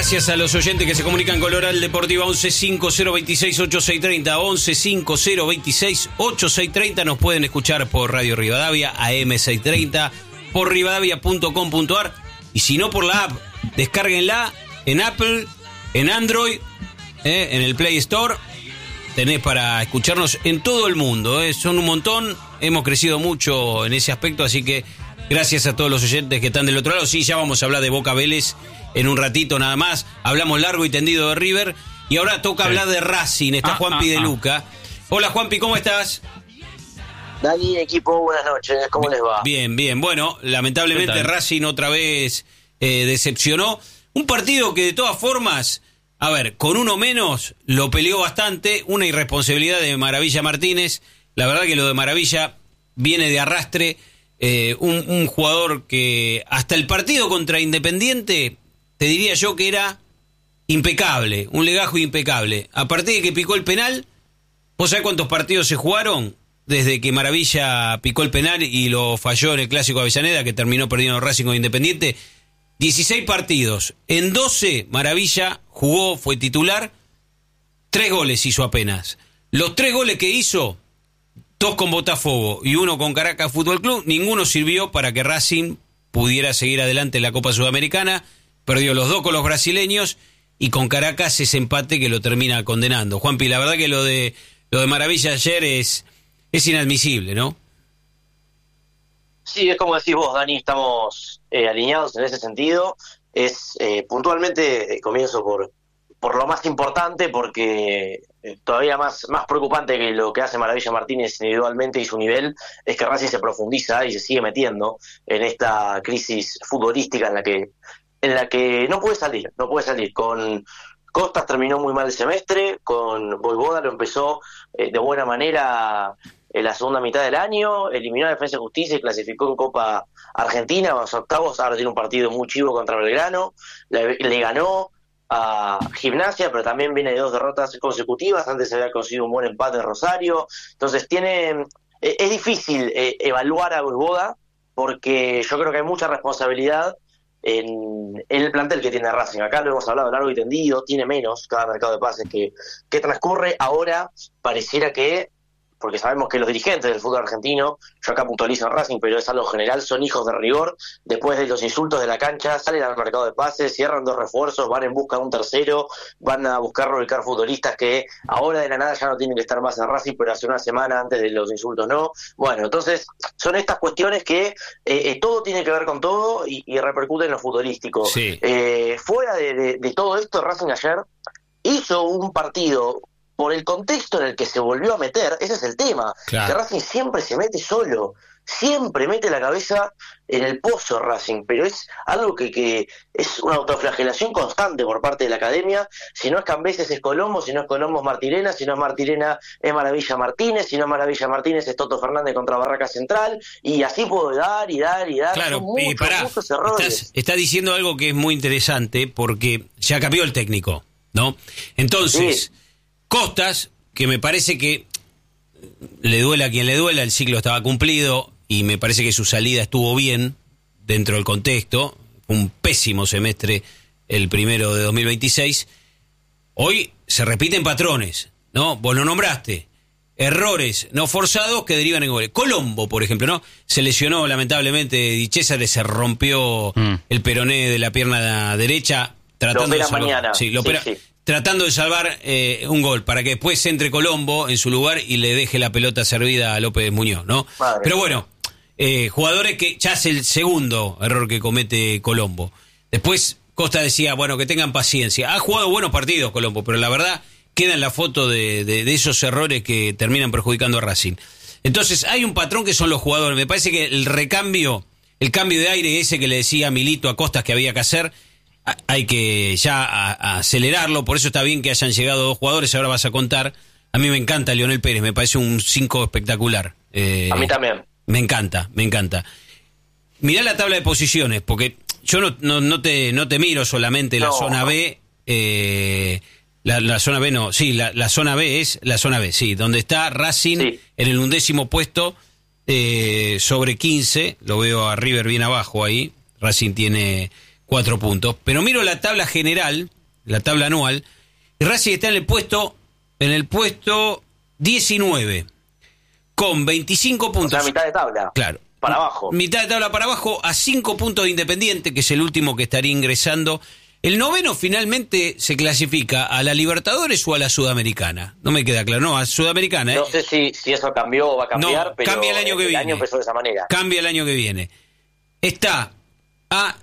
Gracias a los oyentes que se comunican con Oral Deportiva 1150268630, 1150268630. Nos pueden escuchar por Radio Rivadavia, AM630, por rivadavia.com.ar, y si no, por la app. Descárguenla en Apple, en Android, en el Play Store. Tenés para escucharnos en todo el mundo, son un montón. Hemos crecido mucho en ese aspecto, así que gracias a todos los oyentes que están del otro lado. Sí, ya vamos a hablar de Boca Vélez en un ratito nada más. Hablamos largo y tendido de River. Y ahora toca hablar de Racing. Está Juanpi de Luca. Hola Juanpi, ¿cómo estás? Dani, equipo, buenas noches. ¿Cómo les va? Bien, bien. Bueno, lamentablemente Racing otra vez decepcionó. Un partido que de todas formas, a ver, con uno menos lo peleó bastante. Una irresponsabilidad de Maravilla Martínez. La verdad que lo de Maravilla viene de arrastre. Un jugador que hasta el partido contra Independiente, te diría yo que era impecable, un legajo impecable. A partir de que picó el penal, ¿vos sabés cuántos partidos se jugaron desde que Maravilla picó el penal y lo falló en el Clásico de Avellaneda, que terminó perdiendo Racing con Independiente? 16 partidos. En 12 Maravilla jugó, fue titular, 3 goles hizo apenas. Los 3 goles que hizo, 2 con Botafogo y 1 con Caracas Fútbol Club, ninguno sirvió para que Racing pudiera seguir adelante en la Copa Sudamericana. Perdió los 2 con los brasileños y con Caracas ese empate que lo termina condenando. Juanpi, la verdad que lo de Maravilla ayer es inadmisible, ¿no? Sí, es como decís vos, Dani, estamos alineados en ese sentido. Es puntualmente, comienzo por lo más importante, porque todavía más preocupante que lo que hace Maravilla Martínez individualmente y su nivel, es que Racing se profundiza y se sigue metiendo en esta crisis futbolística en la que no puede salir. Con Costas terminó muy mal el semestre, con Vojvoda lo empezó de buena manera en la segunda mitad del año, eliminó a Defensa y Justicia y clasificó en Copa Argentina a los octavos. Ahora tiene un partido muy chivo contra Belgrano, le ganó a Gimnasia, pero también viene de 2 derrotas consecutivas. Antes había conseguido un buen empate en Rosario. Entonces es difícil evaluar a Vojvoda, porque yo creo que hay mucha responsabilidad en el plantel que tiene Racing. Acá lo hemos hablado largo y tendido, tiene menos cada mercado de pases que transcurre. Ahora pareciera que, porque sabemos que los dirigentes del fútbol argentino, yo acá puntualizo en Racing, pero es algo general, son hijos de rigor. Después de los insultos de la cancha, salen al mercado de pases, cierran 2 refuerzos, van en busca de un tercero, van a buscar ubicar futbolistas que ahora de la nada ya no tienen que estar más en Racing, pero hace una semana antes de los insultos no. Bueno, entonces son estas cuestiones que todo tiene que ver con todo y repercute en lo futbolístico. Sí. Fuera de todo esto, Racing ayer hizo un partido por el contexto en el que se volvió a meter. Ese es el tema, claro. Que Racing siempre se mete solo, siempre mete la cabeza en el pozo Racing, pero es algo que es una autoflagelación constante por parte de la academia. Si no es Cambeses es Colombo, si no es Colombo es Martirena, si no es Martirena es Maravilla Martínez, si no es Maravilla Martínez es Toto Fernández contra Barraca Central, y así puedo dar y dar. Claro, son muchos errores. Estás diciendo algo que es muy interesante, porque ya cambió el técnico, ¿no? Entonces, sí. Costas, que me parece que le duela a quien le duela, el ciclo estaba cumplido y me parece que su salida estuvo bien dentro del contexto. Fue un pésimo semestre el primero de 2026. Hoy se repiten patrones, ¿no? Vos lo nombraste. Errores no forzados que derivan en goles. Colombo, por ejemplo, ¿no? Se lesionó lamentablemente Di Cesare, se rompió el peroné de la pierna derecha. Tratando de salvar. Sí. Tratando de salvar un gol, para que después entre Colombo en su lugar y le deje la pelota servida a López Muñoz, ¿no? Madre. Pero bueno, jugadores que ya es el segundo error que comete Colombo. Después Costa decía, bueno, que tengan paciencia. Ha jugado buenos partidos Colombo, pero la verdad queda en la foto de esos errores que terminan perjudicando a Racing. Entonces hay un patrón que son los jugadores. Me parece que el cambio de aire ese que le decía Milito a Costas que había que hacer, hay que ya acelerarlo. Por eso está bien que hayan llegado 2 jugadores. Ahora vas a contar. A mí me encanta Lionel Pérez, me parece un 5 espectacular. A mí también. Me encanta. Mirá la tabla de posiciones, porque yo no te miro solamente la zona B. La zona B no, sí, la zona B es la zona B, sí, donde está Racing en el 11º puesto sobre 15. Lo veo a River bien abajo ahí. Racing tiene 4 puntos. Pero miro la tabla general la tabla anual, y Racing está en el puesto 19, con 25 puntos. O sea, mitad de tabla. Claro. Para abajo. Mitad de tabla para abajo, a 5 puntos de Independiente, que es el último que estaría ingresando. El noveno finalmente se clasifica a la Libertadores o a la Sudamericana. No me queda claro. No, a Sudamericana. No sé si eso cambió o va a cambiar, no, pero cambia el año que viene. El año empezó de esa manera. Cambia el año que viene. Está a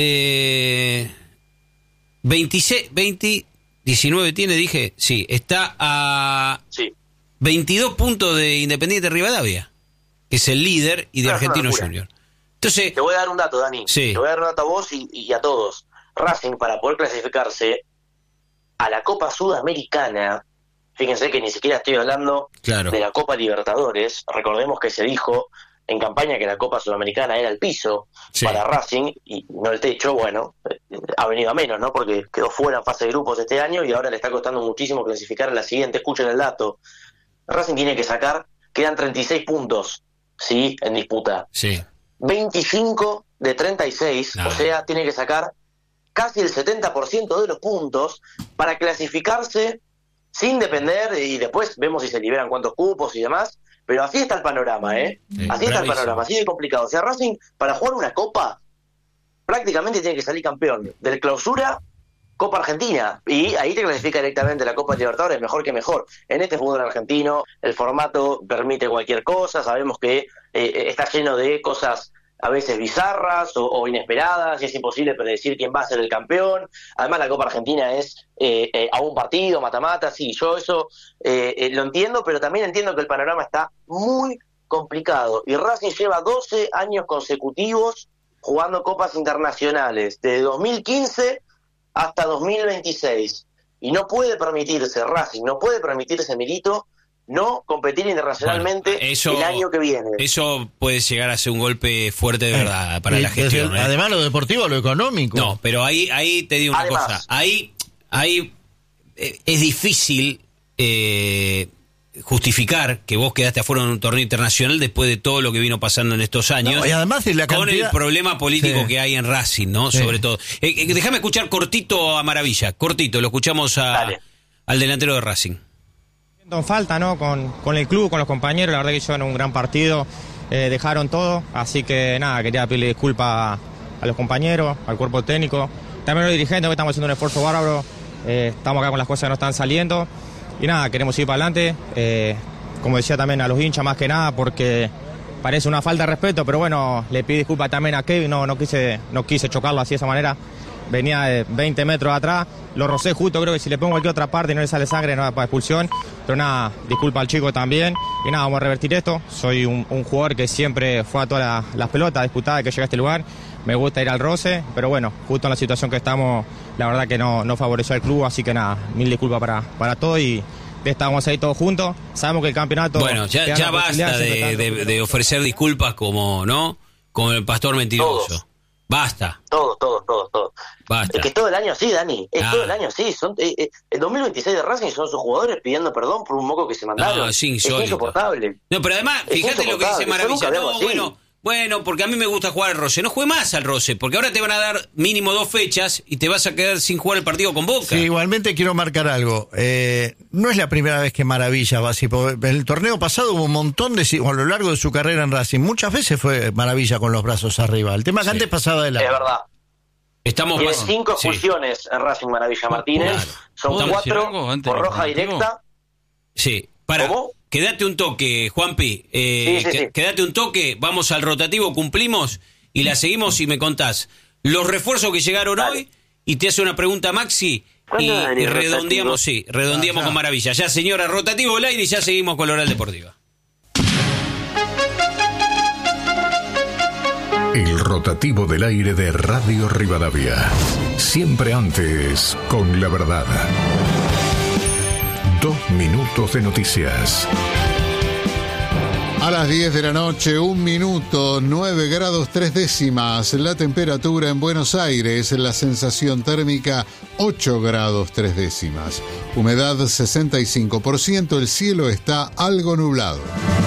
19 tiene, dije. Sí, está a 22 puntos de Independiente Rivadavia, que es el líder, y de Argentinos Juniors. Entonces, te voy a dar un dato, Dani. Sí. Te voy a dar un dato a vos y a todos. Racing, para poder clasificarse a la Copa Sudamericana, fíjense que ni siquiera estoy hablando de la Copa Libertadores. Recordemos que se dijo en campaña que la Copa Sudamericana era el piso para Racing y no el techo. Bueno, ha venido a menos, ¿no? Porque quedó fuera en fase de grupos este año y ahora le está costando muchísimo clasificar a la siguiente. Escuchen el dato. Racing tiene que sacar, quedan 36 puntos, ¿sí? En disputa. Sí. 25 de 36, o sea, tiene que sacar casi el 70% de los puntos para clasificarse sin depender, y después vemos si se liberan cuántos cupos y demás, pero así está el panorama, así está el panorama, así de complicado. O sea, Racing, para jugar una copa, prácticamente tiene que salir campeón del Clausura, Copa Argentina, y ahí te clasifica directamente la Copa Libertadores, mejor que mejor. En este fútbol argentino, el formato permite cualquier cosa, sabemos que está lleno de cosas a veces bizarras o inesperadas, y es imposible predecir quién va a ser el campeón. Además, la Copa Argentina es a un partido, mata-mata, sí, yo eso lo entiendo, pero también entiendo que el panorama está muy complicado. Y Racing lleva 12 años consecutivos jugando copas internacionales, desde 2015 hasta 2026. Y no puede permitirse, Racing, no puede permitirse, Milito, no competir internacionalmente el año que viene. Eso puede llegar a ser un golpe fuerte de verdad para la gestión. Además, lo deportivo, lo económico. No, pero ahí te digo una cosa. Ahí es difícil justificar que vos quedaste afuera de un torneo internacional después de todo lo que vino pasando en estos años. No, y además de la con el problema político que hay en Racing, ¿no? Sobre todo. Déjame escuchar cortito a Maravilla. Cortito, lo escuchamos al delantero de Racing. Falta, ¿no? Con el club, con los compañeros, la verdad que hicieron un gran partido, dejaron todo, así que nada, quería pedirle disculpas a los compañeros, al cuerpo técnico, también a los dirigentes, que estamos haciendo un esfuerzo bárbaro, estamos acá con las cosas que no están saliendo, y nada, queremos ir para adelante, como decía también a los hinchas más que nada, porque parece una falta de respeto, pero bueno, le pido disculpas también a Kevin, no quise chocarlo así de esa manera. Venía de 20 metros atrás, lo rocé justo, creo que si le pongo cualquier otra parte y no le sale sangre, no va para expulsión. Pero nada, disculpa al chico también. Y nada, vamos a revertir esto. Soy un jugador que siempre fue a todas las pelotas disputadas que llega a este lugar. Me gusta ir al roce, pero bueno, justo en la situación que estamos, la verdad que no favoreció al club. Así que nada, mil disculpas para todos y vamos a ir todos juntos. Sabemos que el campeonato... Bueno, ya basta de ofrecer disculpas como el pastor mentiroso. Todos. Basta. Todos. Basta. Es que es todo el año así, Dani. Es todo el año así. El 2026 de Racing son sus jugadores pidiendo perdón por un moco que se mandaron. Es insoportable. No, pero además, fíjate lo que dice Maravilla. Bueno, porque a mí me gusta jugar al roce. No juegue más al roce, porque ahora te van a dar mínimo 2 fechas y te vas a quedar sin jugar el partido con Boca. Sí, igualmente quiero marcar algo. No es la primera vez que Maravilla va así. En el torneo pasado hubo un montón a lo largo de su carrera en Racing. Muchas veces fue Maravilla con los brazos arriba. El tema que antes pasaba de la... Es verdad. Tiene 5 expulsiones en Racing Maravilla Martínez. Claro. Son 4 por roja directa. Sí. ¿Cómo? Quédate un toque, Juanpi. Quédate un toque, vamos al rotativo, cumplimos y la seguimos y me contás los refuerzos que llegaron hoy y te hace una pregunta Maxi y redondeamos, con Maravilla. Ya, señora, rotativo al aire y ya seguimos con la Oral Deportiva. El rotativo del aire de Radio Rivadavia. Siempre antes con la verdad. 2 minutos de noticias. A las 10 de la noche, 1 minuto, 9 grados 3 décimas. La temperatura en Buenos Aires, la sensación térmica 8 grados 3 décimas. Humedad 65%, el cielo está algo nublado.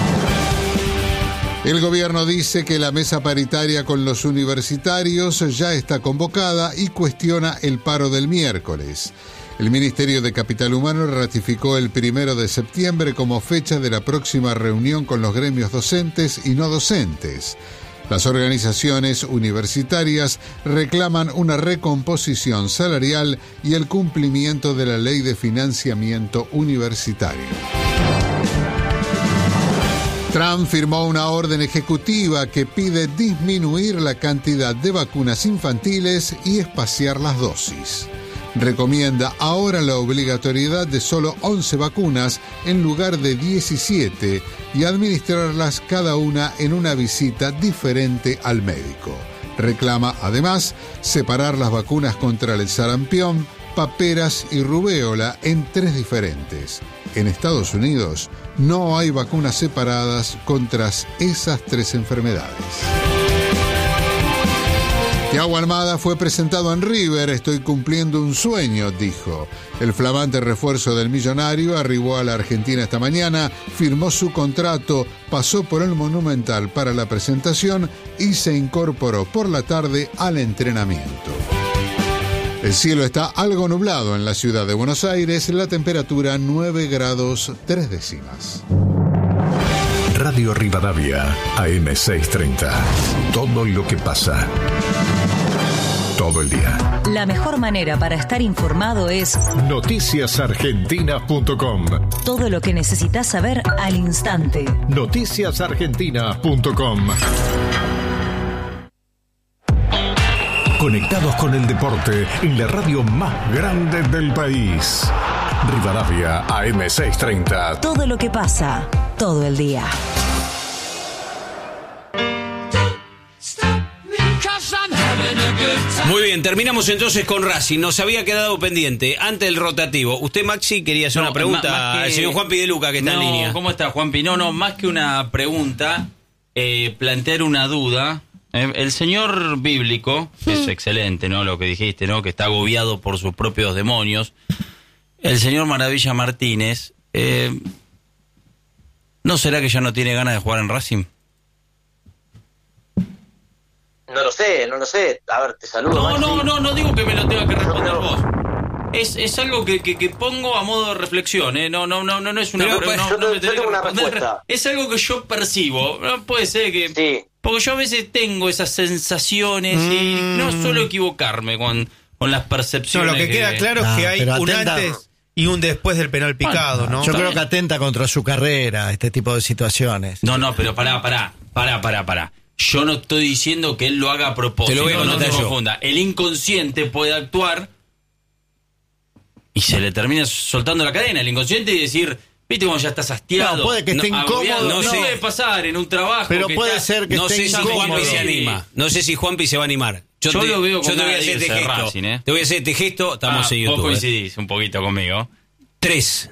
El gobierno dice que la mesa paritaria con los universitarios ya está convocada y cuestiona el paro del miércoles. El Ministerio de Capital Humano ratificó el 1 de septiembre como fecha de la próxima reunión con los gremios docentes y no docentes. Las organizaciones universitarias reclaman una recomposición salarial y el cumplimiento de la Ley de Financiamiento Universitario. Trump firmó una orden ejecutiva que pide disminuir la cantidad de vacunas infantiles y espaciar las dosis. Recomienda ahora la obligatoriedad de solo 11 vacunas en lugar de 17 y administrarlas cada una en una visita diferente al médico. Reclama además separar las vacunas contra el sarampión, paperas y rubéola en 3 diferentes. En Estados Unidos no hay vacunas separadas contra esas 3 enfermedades. Thiago Almada fue presentado en River. Estoy cumpliendo un sueño, dijo. El flamante refuerzo del millonario arribó a la Argentina esta mañana, firmó su contrato, pasó por el Monumental para la presentación y se incorporó por la tarde al entrenamiento. El cielo está algo nublado en la ciudad de Buenos Aires, la temperatura 9 grados 3 décimas. Radio Rivadavia, AM630. Todo lo que pasa. Todo el día. La mejor manera para estar informado es noticiasargentina.com. todo lo que necesitas saber al instante. noticiasargentina.com. Conectados con el deporte en la radio más grande del país. Rivadavia, AM630. Todo lo que pasa, todo el día. Muy bien, terminamos entonces con Racing. Nos había quedado pendiente, antes del rotativo. Usted, Maxi, quería hacer una pregunta al señor Juanpi de Luca, que está en línea. ¿Cómo está, Juanpi? No, más que una pregunta, plantear una duda. El señor bíblico, es excelente, ¿no? Lo que dijiste, ¿no? Que está agobiado por sus propios demonios. El señor Maravilla Martínez, ¿no será que ya no tiene ganas de jugar en Racing? No lo sé. A ver, te saludo. No digo que me lo tenga que responder vos. Es algo que pongo a modo de reflexión, ¿eh? No es una pregunta. Yo tengo una respuesta. Es algo que yo percibo. No puede ser que... Sí. Porque yo a veces tengo esas sensaciones y no suelo equivocarme con las percepciones. No, lo que queda claro es que hay un antes y un después del penal picado, ¿no? Yo creo que atenta contra su carrera este tipo de situaciones. No, pero pará. Yo no estoy diciendo que él lo haga a propósito. Te lo voy a no te yo. confunda. El inconsciente puede actuar y se le termina soltando la cadena. El inconsciente y decir, viste cómo ya estás hastiado. No, puede que esté incómodo. No sé. Puede pasar en un trabajo. Pero puede ser que no esté sé si incómodo. Juanpi se anima. No sé si Juanpi se va a animar. Yo lo veo yo como te voy a una hacer este irse gesto. Racing, ¿eh? Te voy a hacer este gesto. Estamos en Vos YouTube. coincidís un poquito conmigo. 3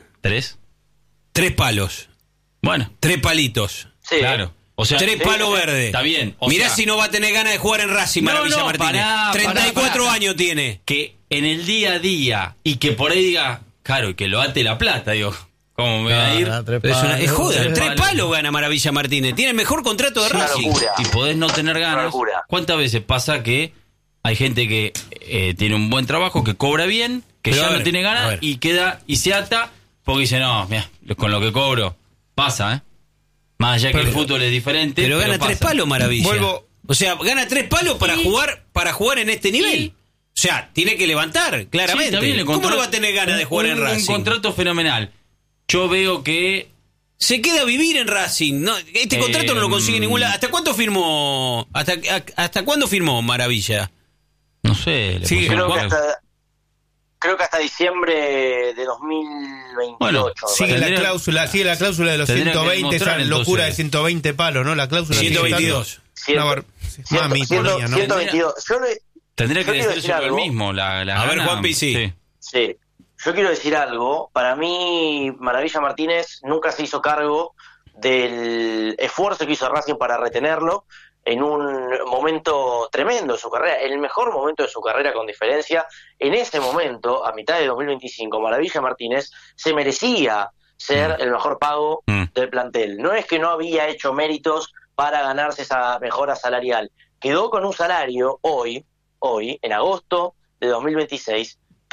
palos. Bueno. 3 palitos. Sí. Claro. O sea, 3 palos verdes. Está bien. Mirá si no va a tener ganas de jugar en Racing, Maravilla Martínez. 34 años tiene. Que en el día a día y que por ahí diga, claro, y que lo ate la plata, digo, ¿cómo me va a ir? Es joda, 3 palos gana Maravilla Martínez. Tiene el mejor contrato de Racing. Y podés no tener ganas. ¿Cuántas veces pasa que hay gente que tiene un buen trabajo, que cobra bien, que Pero ya a ver, no tiene ganas y queda y se ata porque dice, no, mira, con lo que cobro pasa, ¿eh? Más allá que el fútbol es diferente. Pero gana 3 palos, Maravilla. O sea, gana 3 palos para jugar en este nivel. Sí. O sea, tiene que levantar, claramente. Sí, ¿Cómo no va a tener ganas de jugar en Racing? Un contrato fenomenal. Yo veo que se queda a vivir en Racing. No, este contrato no lo consigue en ningún lado. ¿Hasta cuánto firmó? ¿Hasta cuándo firmó Maravilla? No sé. Sí, Creo que hasta diciembre de 2028. Bueno, sigue la cláusula de los 120, esa locura de 120 palos, ¿no? La cláusula 122. Mami, ponía, ¿no? 122. Tendría que quiero decirse el mismo. A ver, Juanpi, sí. Yo quiero decir algo. Para mí, Maravilla Martínez nunca se hizo cargo del esfuerzo que hizo Racing para retenerlo en un momento tremendo de su carrera, el mejor momento de su carrera con diferencia. En ese momento, a mitad de 2025, Maravilla Martínez se merecía ser el mejor pago del plantel. No es que no había hecho méritos para ganarse esa mejora salarial. Quedó con un salario hoy, en agosto de 2026, que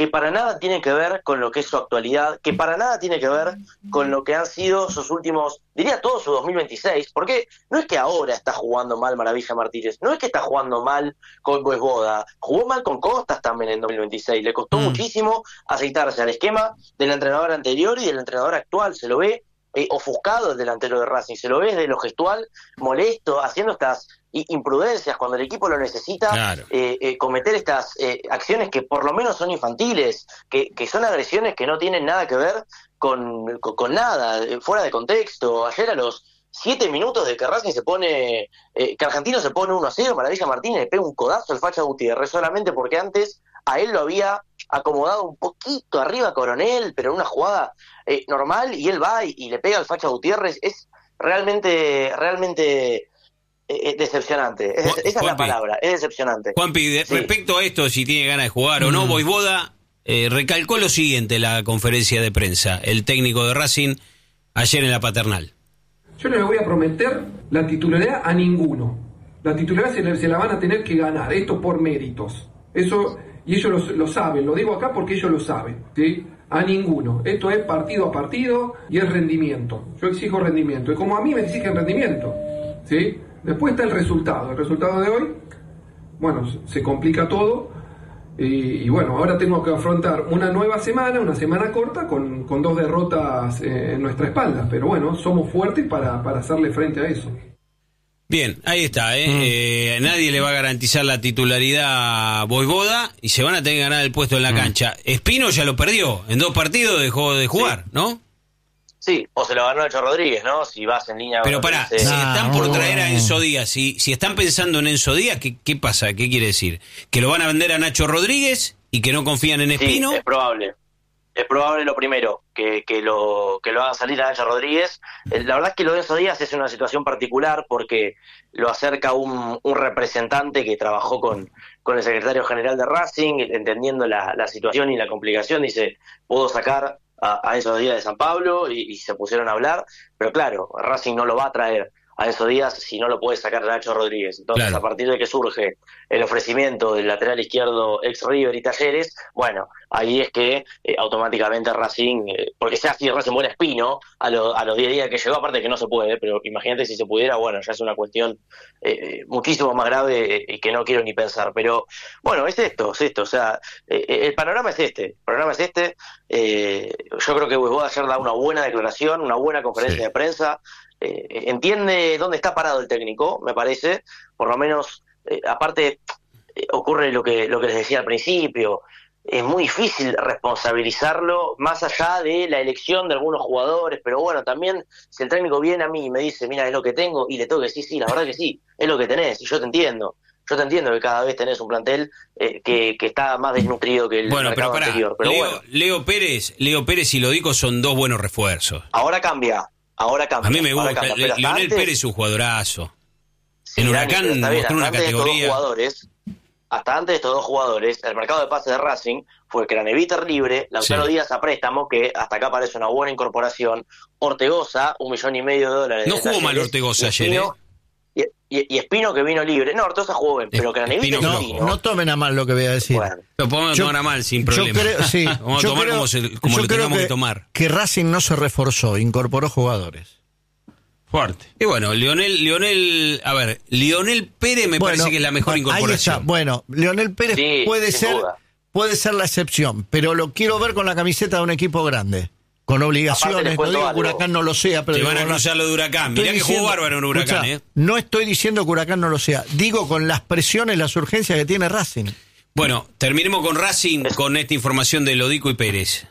que para nada tiene que ver con lo que es su actualidad, que para nada tiene que ver con lo que han sido sus últimos, diría todo su 2026, porque no es que ahora está jugando mal Maravilla Martínez, no es que está jugando mal con Voivoda, jugó mal con Costas también en 2026, le costó muchísimo aceitarse al esquema del entrenador anterior y del entrenador actual, se lo ve ofuscado el delantero de Racing, se lo ve desde lo gestual molesto, haciendo estas imprudencias cuando el equipo lo necesita, claro. Cometer estas acciones que por lo menos son infantiles, que son agresiones que no tienen nada que ver con nada, fuera de contexto. Ayer a los 7 minutos de que Racing se pone, que Argentino se pone 1-0, Maravilla Martínez le pega un codazo al Facha Gutiérrez, solamente porque antes a él lo había acomodado un poquito arriba Coronel, pero en una jugada normal, y él va y le pega al Facha Gutiérrez. Es realmente decepcionante. Esa es la palabra, es decepcionante. Juanpi, respecto a esto, si tiene ganas de jugar o no, Voivoda recalcó lo siguiente en la conferencia de prensa, el técnico de Racing, ayer en la Paternal. Yo no le voy a prometer la titularidad a ninguno. La titularidad se la van a tener que ganar, esto por méritos. Eso, y ellos lo saben, lo digo acá porque ellos lo saben, ¿sí? A ninguno. Esto es partido a partido y es rendimiento. Yo exijo rendimiento. Y como a mí me exigen rendimiento, ¿sí? Después está el resultado. El resultado de hoy, bueno, se complica todo. Y bueno, ahora tengo que afrontar una nueva semana, una semana corta, con 2 derrotas en nuestra espalda. Pero bueno, somos fuertes para hacerle frente a eso. Bien, ahí está, nadie le va a garantizar la titularidad a Voivoda y se van a tener que ganar el puesto en la cancha. Espino ya lo perdió, en 2 partidos dejó de jugar, ¿no? Sí, o se lo ganó Nacho Rodríguez, ¿no? Si vas en línea... Pero pará, si están por traer a Enzo Díaz, si están pensando en Enzo Díaz, ¿qué pasa? ¿Qué quiere decir? ¿Que lo van a vender a Nacho Rodríguez y que no confían en Espino? Sí, es probable. Es probable lo primero, que lo hagan salir a Nacho Rodríguez. La verdad es que lo de Enzo Díaz es una situación particular porque lo acerca un representante que trabajó con el secretario general de Racing, entendiendo la situación y la complicación, dice, puedo sacar a Enzo Díaz de San Pablo, y se pusieron a hablar, pero claro, Racing no lo va a traer a Enzo Díaz si no lo puede sacar Nacho Rodríguez. Entonces, claro, a partir de que surge el ofrecimiento del lateral izquierdo ex River y Talleres, bueno, ahí es que automáticamente Racing, porque sea así, Racing buena Espino a los 10 días que llegó, aparte que no se puede, pero imagínate si se pudiera, bueno, ya es una cuestión muchísimo más grave y que no quiero ni pensar. Pero bueno, es esto, o sea, el panorama es este. Yo creo que Voivoda ayer da una buena declaración, una buena conferencia de prensa. Entiende dónde está parado el técnico, me parece, por lo menos, aparte ocurre lo que les decía al principio, es muy difícil responsabilizarlo más allá de la elección de algunos jugadores, pero bueno, también si el técnico viene a mí y me dice, mira, es lo que tengo, y le tengo que decir, sí, la verdad que sí, es lo que tenés, y yo te entiendo que cada vez tenés un plantel que está más desnutrido que el mercado anterior. Pero Leo Pérez y Lodico son 2 buenos refuerzos. Ahora cambia. A mí me gusta. Leonel Pérez es un jugadorazo. Sí, en Huracán mostró una categoría. Hasta antes de estos 2 jugadores, el mercado de pases de Racing fue Craneviter libre, Lautaro Díaz a préstamo, que hasta acá parece una buena incorporación, Ortegoza, $1,5 millones. No jugó mal Ortegoza ayer, y Espino, que vino libre. No, Ortegoza jugó bien, pero Craneviter no tomen a mal lo que voy a decir. Bueno, lo podemos tomar a mal sin problema. Vamos a tomar como lo tengamos que tomar. Que Racing no se reforzó, incorporó jugadores. Fuerte. Y bueno, Lionel Pérez me parece que es la mejor incorporación. Ahí está. Bueno, Lionel Pérez puede ser la excepción, pero lo quiero ver con la camiseta de un equipo grande. Con obligaciones, no digo que Huracán no lo sea, pero... Te van a cruzar lo de Huracán, mirá que jugó bárbaro en Huracán, No estoy diciendo que Huracán no lo sea, digo con las presiones, las urgencias que tiene Racing. Bueno, terminemos con Racing, con esta información de Lodico y Pérez.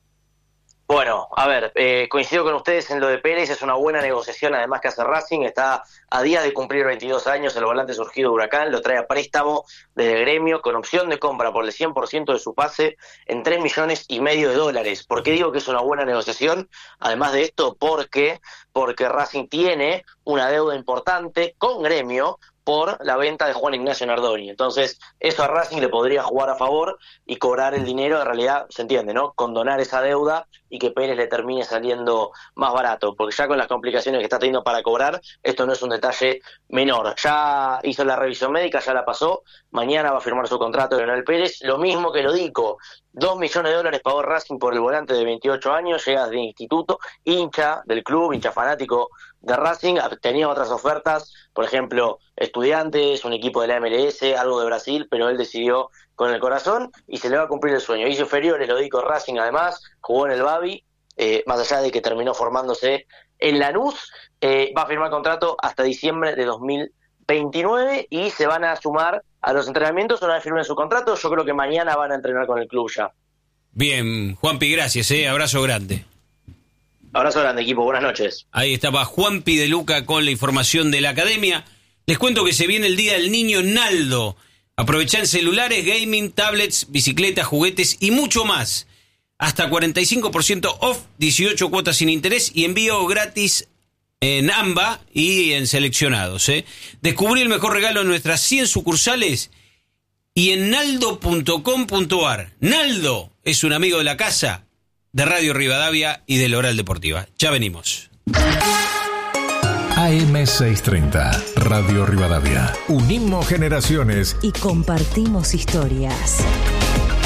Bueno, a ver, coincido con ustedes en lo de Pérez, es una buena negociación además que hace Racing, está a días de cumplir 22 años, el volante surgido de Huracán, lo trae a préstamo desde el Gremio con opción de compra por el 100% de su pase en $3,5 millones. ¿Por qué digo que es una buena negociación? Además de esto, porque Racing tiene una deuda importante con Gremio por la venta de Juan Ignacio Nardoni. Entonces, eso a Racing le podría jugar a favor y cobrar el dinero, en realidad, se entiende, ¿no? Condonar esa deuda y que Pérez le termine saliendo más barato, porque ya con las complicaciones que está teniendo para cobrar, esto no es un detalle menor. Ya hizo la revisión médica, ya la pasó, mañana va a firmar su contrato Leonel Pérez, lo mismo que Lodico. $2 millones pagó Racing por el volante de 28 años, llega de instituto, hincha del club, hincha fanático de Racing, tenía otras ofertas, por ejemplo, Estudiantes, un equipo de la MLS, algo de Brasil, pero él decidió con el corazón y se le va a cumplir el sueño. Hizo inferiores, lo dijo Racing además, jugó en el Babi, más allá de que terminó formándose en Lanús, va a firmar contrato hasta diciembre de 2029 y se van a sumar a los entrenamientos una vez firmen su contrato. Yo creo que mañana van a entrenar con el club ya. Bien, Juanpi, gracias, abrazo grande. Abrazo grande, equipo, buenas noches. Ahí estaba Juanpi de Luca con la información de la academia. Les cuento que se viene el Día del Niño Naldo. Aprovechá en celulares, gaming, tablets, bicicletas, juguetes y mucho más. Hasta 45% off, 18 cuotas sin interés y envío gratis en AMBA y en seleccionados. Descubrí el mejor regalo en nuestras 100 sucursales y en naldo.com.ar. Naldo es un amigo de la casa, de Radio Rivadavia y de Oral Deportiva. Ya venimos. AM630, Radio Rivadavia. Unimos generaciones y compartimos historias.